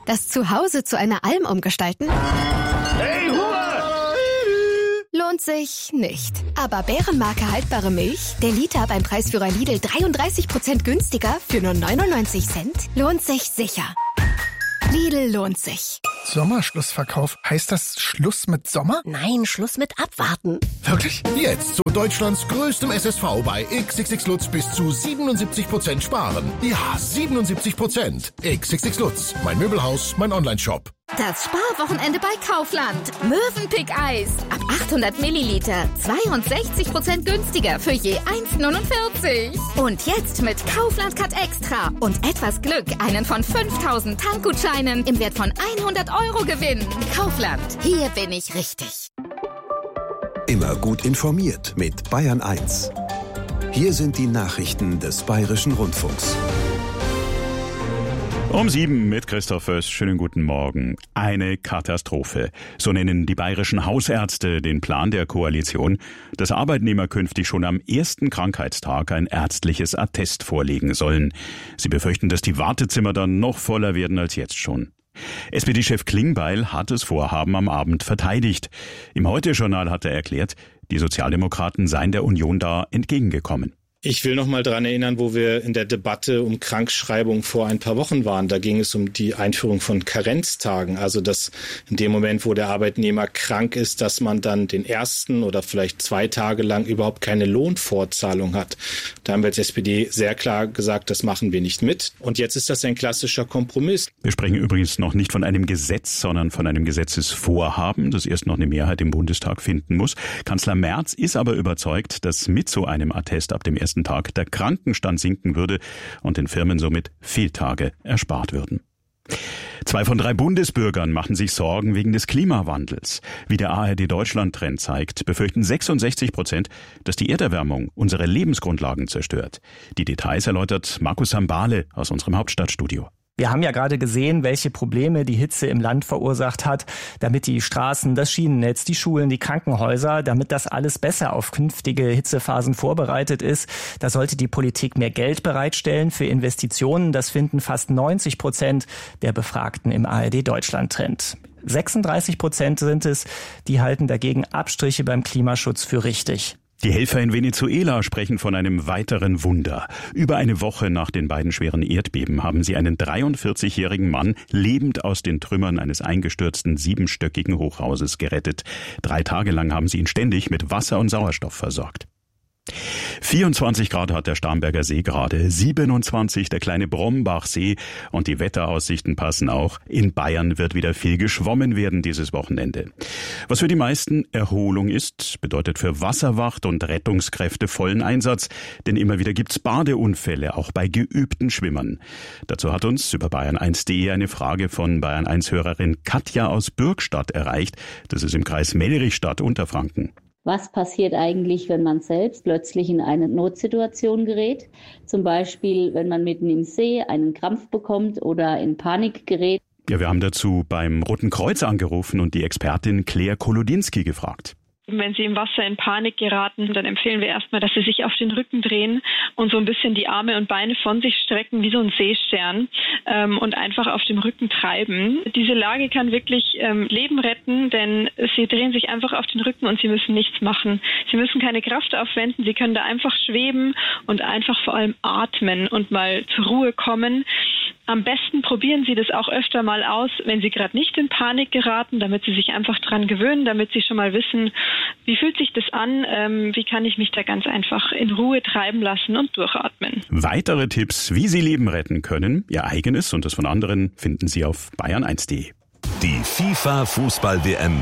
Das Zuhause zu einer Alm umgestalten? Hey, Ruhe! Lohnt sich nicht. Aber Bärenmarke haltbare Milch, der Liter beim Preisführer Lidl 33% günstiger für nur 99 Cent, lohnt sich sicher. Lidl lohnt sich. Sommerschlussverkauf. Heißt das Schluss mit Sommer? Nein, Schluss mit Abwarten. Wirklich? Jetzt zu Deutschlands größtem SSV bei XXX Lutz bis zu 77% sparen. Ja, 77%. XXX Lutz. Mein Möbelhaus, mein Onlineshop. Das Sparwochenende bei Kaufland. Mövenpick Eis. Ab 800 Milliliter. 62% günstiger für je 1,49. Und jetzt mit Kaufland Cut Extra. Und etwas Glück einen von 5000 Tankgutscheinen im Wert von 100 € gewinnen. Kaufland. Hier bin ich richtig. Immer gut informiert mit Bayern 1. Hier sind die Nachrichten des Bayerischen Rundfunks. Um 7 mit Christoph Föß. Schönen guten Morgen. Eine Katastrophe. So nennen die bayerischen Hausärzte den Plan der Koalition, dass Arbeitnehmer künftig schon am ersten Krankheitstag ein ärztliches Attest vorlegen sollen. Sie befürchten, dass die Wartezimmer dann noch voller werden als jetzt schon. SPD-Chef Klingbeil hat das Vorhaben am Abend verteidigt. Im Heute-Journal hat er erklärt, die Sozialdemokraten seien der Union da entgegengekommen. Ich will noch mal daran erinnern, wo wir in der Debatte um Krankschreibung vor ein paar Wochen waren. Da ging es um die Einführung von Karenztagen. Also, dass in dem Moment, wo der Arbeitnehmer krank ist, dass man dann den ersten oder vielleicht 2 Tage lang überhaupt keine Lohnfortzahlung hat. Da haben wir als SPD sehr klar gesagt, das machen wir nicht mit. Und jetzt ist das ein klassischer Kompromiss. Wir sprechen übrigens noch nicht von einem Gesetz, sondern von einem Gesetzesvorhaben, das erst noch eine Mehrheit im Bundestag finden muss. Kanzler Merz ist aber überzeugt, dass mit so einem Attest ab dem ersten Tag der Krankenstand sinken würde und den Firmen somit Fehltage erspart würden. 2 von 3 Bundesbürgern machen sich Sorgen wegen des Klimawandels. Wie der ARD-Deutschland-Trend zeigt, befürchten 66%, dass die Erderwärmung unsere Lebensgrundlagen zerstört. Die Details erläutert Markus Sambale aus unserem Hauptstadtstudio. Wir haben ja gerade gesehen, welche Probleme die Hitze im Land verursacht hat, damit die Straßen, das Schienennetz, die Schulen, die Krankenhäuser, damit das alles besser auf künftige Hitzephasen vorbereitet ist. Da sollte die Politik mehr Geld bereitstellen für Investitionen. Das finden fast 90% der Befragten im ARD-Deutschland-Trend. 36% sind es, die halten dagegen Abstriche beim Klimaschutz für richtig. Die Helfer in Venezuela sprechen von einem weiteren Wunder. Über eine Woche nach den beiden schweren Erdbeben haben sie einen 43-jährigen Mann lebend aus den Trümmern eines eingestürzten 7-stöckigen Hochhauses gerettet. 3 Tage lang haben sie ihn ständig mit Wasser und Sauerstoff versorgt. 24 Grad hat der Starnberger See gerade, 27 der kleine Brombachsee und die Wetteraussichten passen auch. In Bayern wird wieder viel geschwommen werden dieses Wochenende. Was für die meisten Erholung ist, bedeutet für Wasserwacht und Rettungskräfte vollen Einsatz, denn immer wieder gibt's Badeunfälle, auch bei geübten Schwimmern. Dazu hat uns über bayern1.de eine Frage von Bayern1-Hörerin Katja aus Bürgstadt erreicht. Das ist im Kreis Mellrichstadt, Unterfranken. Was passiert eigentlich, wenn man selbst plötzlich in eine Notsituation gerät? Zum Beispiel, wenn man mitten im See einen Krampf bekommt oder in Panik gerät. Ja, wir haben dazu beim Roten Kreuz angerufen und die Expertin Claire Kolodinski gefragt. Wenn Sie im Wasser in Panik geraten, dann empfehlen wir erstmal, dass Sie sich auf den Rücken drehen und so ein bisschen die Arme und Beine von sich strecken, wie so ein Seestern, und einfach auf dem Rücken treiben. Diese Lage kann wirklich Leben retten, denn Sie drehen sich einfach auf den Rücken und Sie müssen nichts machen. Sie müssen keine Kraft aufwenden, Sie können da einfach schweben und einfach vor allem atmen und mal zur Ruhe kommen. Am besten probieren Sie das auch öfter mal aus, wenn Sie gerade nicht in Panik geraten, damit Sie sich einfach dran gewöhnen, damit Sie schon mal wissen, wie fühlt sich das an, wie kann ich mich da ganz einfach in Ruhe treiben lassen und durchatmen. Weitere Tipps, wie Sie Leben retten können, Ihr eigenes und das von anderen, finden Sie auf bayern1.de. Die FIFA-Fußball-WM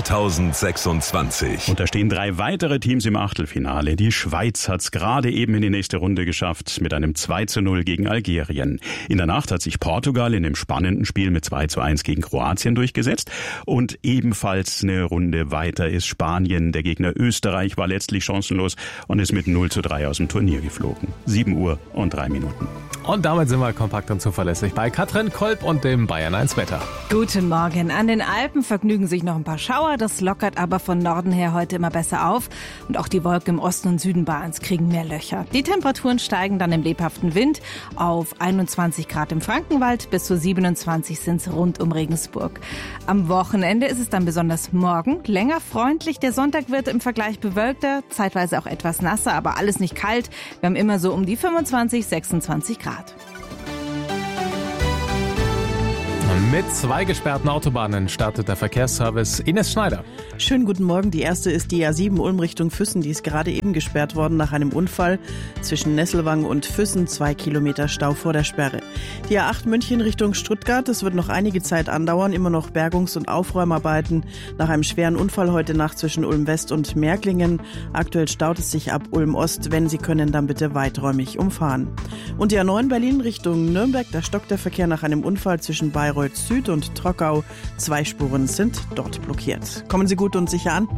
2026. Und da stehen 3 weitere Teams im Achtelfinale. Die Schweiz hat's gerade eben in die nächste Runde geschafft mit einem 2:0 gegen Algerien. In der Nacht hat sich Portugal in dem spannenden Spiel mit 2:1 gegen Kroatien durchgesetzt. Und ebenfalls eine Runde weiter ist Spanien. Der Gegner Österreich war letztlich chancenlos und ist mit 0:3 aus dem Turnier geflogen. 7:03. Und damit sind wir kompakt und zuverlässig bei Katrin Kolb und dem Bayern 1 Wetter. Guten Morgen. Morgen. An den Alpen vergnügen sich noch ein paar Schauer. Das lockert aber von Norden her heute immer besser auf. Und auch die Wolken im Osten und Süden Bayerns kriegen mehr Löcher. Die Temperaturen steigen dann im lebhaften Wind auf 21 Grad im Frankenwald. Bis zu 27 sind es rund um Regensburg. Am Wochenende ist es dann besonders morgen länger freundlich. Der Sonntag wird im Vergleich bewölkter, zeitweise auch etwas nasser, aber alles nicht kalt. Wir haben immer so um die 25, 26 Grad. Mit 2 gesperrten Autobahnen startet der Verkehrsservice. Ines Schneider. Schönen guten Morgen. Die erste ist die A7 Ulm Richtung Füssen. Die ist gerade eben gesperrt worden nach einem Unfall. Zwischen Nesselwang und Füssen 2 Kilometer Stau vor der Sperre. Die A8 München Richtung Stuttgart. Das wird noch einige Zeit andauern. Immer noch Bergungs- und Aufräumarbeiten nach einem schweren Unfall heute Nacht zwischen Ulm West und Märklingen. Aktuell staut es sich ab Ulm Ost. Wenn Sie können, dann bitte weiträumig umfahren. Und die A9 Berlin Richtung Nürnberg. Da stockt der Verkehr nach einem Unfall zwischen Bayreuth Süd und Trockau. 2 Spuren sind dort blockiert. Kommen Sie gut und sicher an.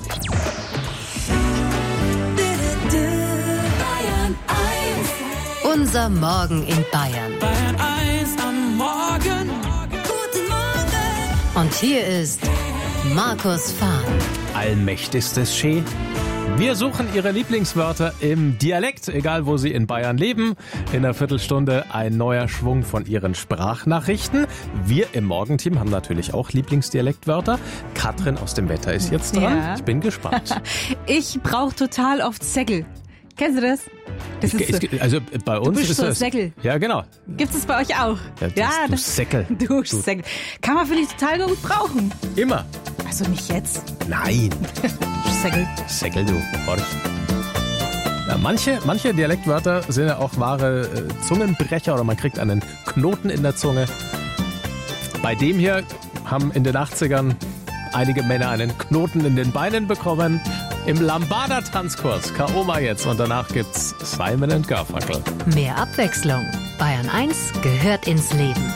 Unser Morgen in Bayern. Bayern 1 am Morgen. Guten Morgen. Und hier ist Markus Fahn. Allmächtigstes Che. Wir suchen Ihre Lieblingswörter im Dialekt, egal wo Sie in Bayern leben. In einer Viertelstunde ein neuer Schwung von Ihren Sprachnachrichten. Wir im Morgenteam haben natürlich auch Lieblingsdialektwörter. Katrin aus dem Wetter ist jetzt dran. Ja. Ich bin gespannt. Ich brauche total oft Säckel. Kennst du das? Das ist so. Also bei uns ist das Säckel. Ja, genau. Gibt es bei euch auch? Ja, du Säckel. Du Säckel. Kann man, finde ich, total gut brauchen. Immer. Also nicht jetzt. Nein. Säckel. Säckel, du. Horch. Ja, manche Dialektwörter sind ja auch wahre Zungenbrecher oder man kriegt einen Knoten in der Zunge. Bei dem hier haben in den 80ern einige Männer einen Knoten in den Beinen bekommen. Im Lambada-Tanzkurs. K.O. jetzt und danach gibt's Simon & Garfunkel. Mehr Abwechslung. Bayern 1 gehört ins Leben.